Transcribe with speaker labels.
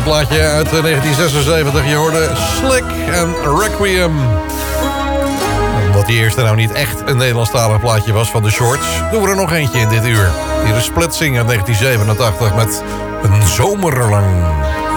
Speaker 1: plaatje uit 1976. Je hoorde Slick en Requiem. Omdat die eerste nou niet echt een Nederlandstalig plaatje was van de Shorts, doen we er nog eentje in dit uur. Hier is Splitsing uit 1987 met Een Zomer Lang.